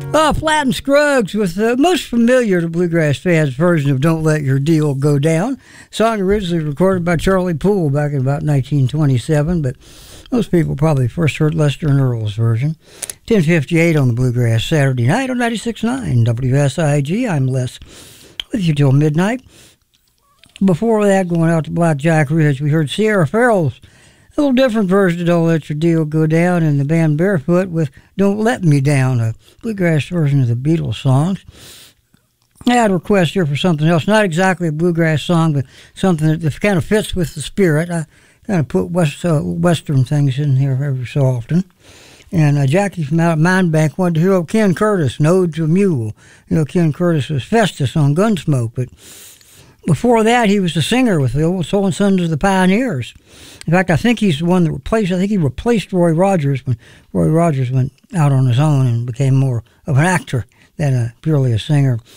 Flatt and Scruggs with the most familiar to bluegrass fans version of Don't Let Your Deal Go Down. Song originally recorded by Charlie Poole back in about 1927, but most people probably first heard Lester and Earl's version. 10:58 on the Bluegrass Saturday night on 96.9 WSIG. I'm Les with you till midnight. Before that, going out to Blackjack Ridge, we heard Sierra Farrell's a little different version of Don't Let Your Deal Go Down, and the band Barefoot with Don't Let Me Down, a bluegrass version of the Beatles songs. I had a request here for something else, not exactly a bluegrass song, but something that kind of fits with the spirit. I kind of put Western things in here every so often. And Jackie from out of Mine Bank wanted to hear Ken Curtis, an Ode to a Mule. You know, Ken Curtis was Festus on Gunsmoke, but before that, he was the singer with the Old Soul and Sons of the Pioneers. In fact, I think he's the one that replaced Roy Rogers when Roy Rogers went out on his own and became more of an actor than purely a singer.